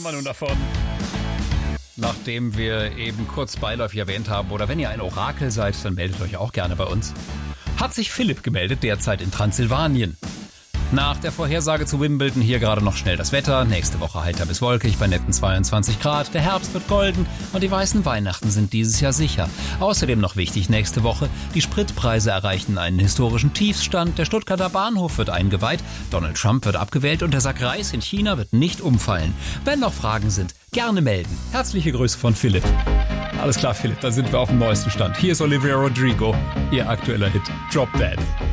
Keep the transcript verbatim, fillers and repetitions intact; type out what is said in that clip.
wir nun davon? Nachdem wir eben kurz beiläufig erwähnt haben, oder wenn ihr ein Orakel seid, dann meldet euch auch gerne bei uns, hat sich Philipp gemeldet, derzeit in Transsilvanien. Nach der Vorhersage zu Wimbledon hier gerade noch schnell das Wetter. Nächste Woche heiter bis wolkig bei netten zweiundzwanzig Grad. Der Herbst wird golden und die weißen Weihnachten sind dieses Jahr sicher. Außerdem noch wichtig nächste Woche, die Spritpreise erreichen einen historischen Tiefstand. Der Stuttgarter Bahnhof wird eingeweiht, Donald Trump wird abgewählt und der Sack Reis in China wird nicht umfallen. Wenn noch Fragen sind, gerne melden. Herzliche Grüße von Philipp. Alles klar, Philipp, da sind wir auf dem neuesten Stand. Hier ist Olivia Rodrigo, ihr aktueller Hit Drop Dead.